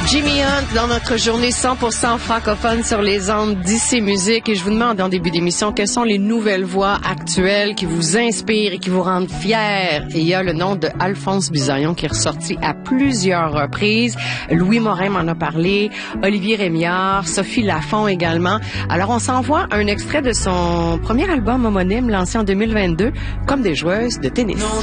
Jimmy Hunt dans notre journée 100% francophone sur les ondes d'ICI Musique. Et je vous demande en début d'émission quelles sont les nouvelles voix actuelles qui vous inspirent et qui vous rendent fiers. Et il y a le nom de Alphonse Bisaillon qui est ressorti à plusieurs reprises. Louis Morin m'en a parlé, Olivier Rémillard, Sophie Lafont également. Alors on s'envoie un extrait de son premier album homonyme lancé en 2022, Comme des joueuses de tennis. Non,